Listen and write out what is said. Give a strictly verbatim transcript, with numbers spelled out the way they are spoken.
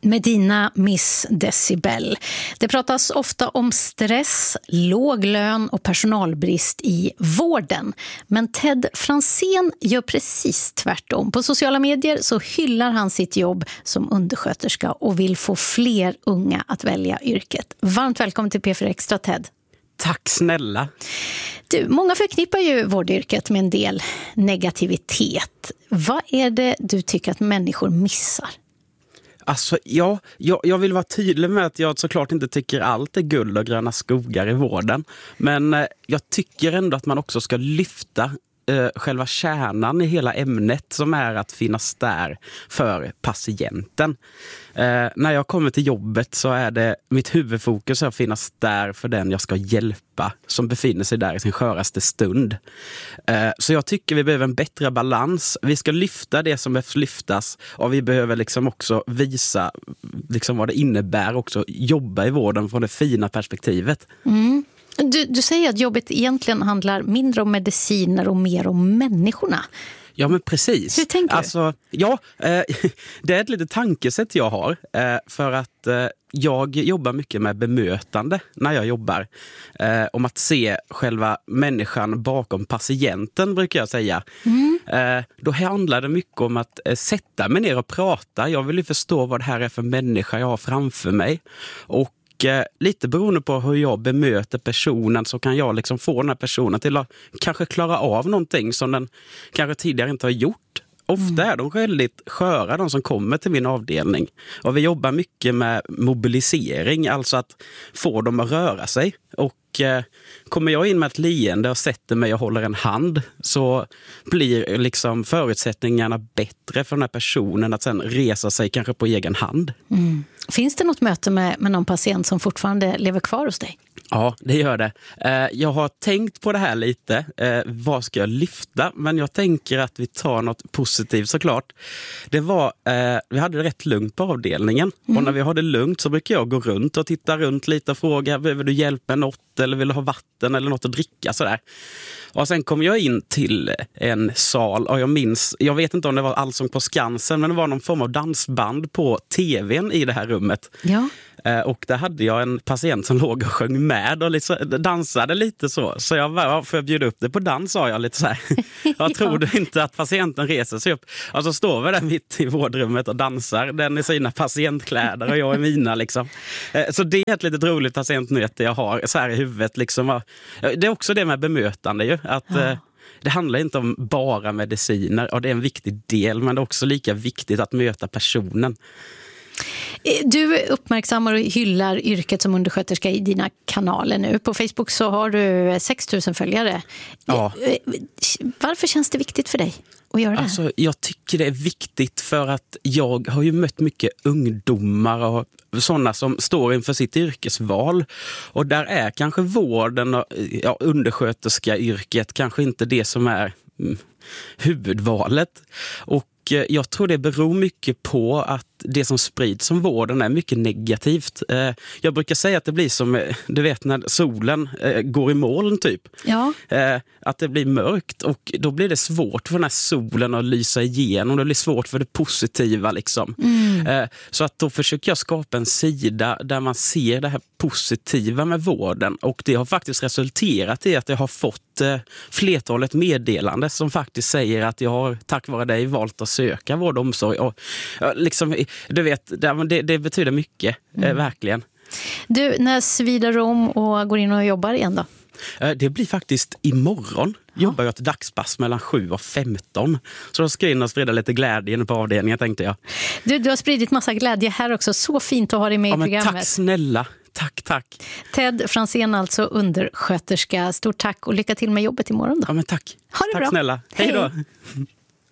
Medina Miss Decibel. Det pratas ofta om stress, låg lön och personalbrist i vården. Men Ted Franzén gör precis tvärtom. På sociala medier så hyllar han sitt jobb som undersköterska och vill få fler unga att välja yrket. Varmt välkommen till P fyra Extra, Ted. Tack snälla. Du, många förknippar ju vårdyrket med en del negativitet. Vad är det du tycker att människor missar? Alltså, ja, jag, jag vill vara tydlig med att jag såklart inte tycker allt är guld och gröna skogar i vården. Men eh, jag tycker ändå att man också ska lyfta eh, själva kärnan i hela ämnet, som är att finnas där för patienten. Eh, när jag kommer till jobbet så är det mitt huvudfokus att finnas där för den jag ska hjälpa, som befinner sig där i sin sköraste stund. Eh, så jag tycker vi behöver en bättre balans. Vi ska lyfta det som behövs lyftas, och vi behöver liksom också visa liksom vad det innebär också jobba i vården från det fina perspektivet. Mm. Du, du säger att jobbet egentligen handlar mindre om mediciner och mer om människorna. Ja, men precis. Hur tänker du? Alltså, ja, eh, det är ett litet tankesätt jag har. Eh, för att eh, jag jobbar mycket med bemötande när jag jobbar. Eh, om att se själva människan bakom patienten, brukar jag säga. Mm. Eh, då handlar det mycket om att eh, sätta mig ner och prata. Jag vill ju förstå vad det här är för människa jag har framför mig. Och lite beroende på hur jag bemöter personen så kan jag liksom få den här personen till att kanske klara av någonting som den kanske tidigare inte har gjort. Ofta är de väldigt sköra, de som kommer till min avdelning. Och vi jobbar mycket med mobilisering, alltså att få dem att röra sig. Och eh, kommer jag in med ett leende och sätter mig och håller en hand, så blir liksom förutsättningarna bättre för den här personen att sen resa sig kanske på egen hand. Mm. Finns det något möte med, med någon patient som fortfarande lever kvar hos dig? Ja, det gör det. Jag har tänkt på det här lite. Vad ska jag lyfta? Men jag tänker att vi tar något positivt såklart. Det var, vi hade det rätt lugnt på avdelningen. Mm. Och när vi har det lugnt så brukar jag gå runt och titta runt lite och fråga: behöver du hjälp med något? Eller vill du ha vatten eller något att dricka? Sådär. Och sen kom jag in till en sal och jag minns, jag vet inte om det var Allsång på Skansen, men det var någon form av dansband på tvn i det här rummet. Ja. Och där hade jag en patient som låg och sjöng med och lite, dansade lite så. Så jag var, för att bjuda upp det på dans, sa jag lite så här. Jag tror du inte att patienten reser sig upp? Och så står vi där mitt i vårdrummet och dansar. Den i sina patientkläder och jag i mina liksom. Så det är ett litet roligt patientnöte jag har så här i huvudet liksom. Det är också det med bemötande ju. Att ja. Det handlar inte om bara mediciner, och det är en viktig del, men det är också lika viktigt att möta personen. Du uppmärksammar och hyllar yrket som undersköterska i dina kanaler nu. På Facebook så har du sex tusen följare. Ja. Varför känns det viktigt för dig att göra det? Alltså, jag tycker det är viktigt för att jag har ju mött mycket ungdomar och sådana som står inför sitt yrkesval. Och där är kanske vården och ja, undersköterska-yrket kanske inte det som är mm, huvudvalet. Och jag tror det beror mycket på att det som sprids som vården är mycket negativt. Jag brukar säga att det blir som, du vet, när solen går i moln typ. Ja. Att det blir mörkt, och då blir det svårt för den här solen att lysa igenom. Det blir svårt för det positiva liksom. Mm. Så att då försöker jag skapa en sida där man ser det här positiva med vården. Och det har faktiskt resulterat i att jag har fått flertalet meddelande som faktiskt säger att jag har tack vare dig valt att söka vård och omsorg. Och liksom, du vet, det, det betyder mycket, mm. verkligen. Du, när svider om och går in och jobbar igen då? Det blir faktiskt imorgon. Ja. Jobbar jag ett dagspass mellan sju och femton. Så då ska jag in och sprida lite glädje på avdelningen, tänkte jag. Du, du har spridit massa glädje här också. Så fint att ha dig med ja, i programmet. Tack snälla. Tack, tack. Ted Franzén, alltså undersköterska. Stort tack och lycka till med jobbet imorgon då. Ja, men tack. Ha det tack bra. Tack snälla. Hej då. Hej.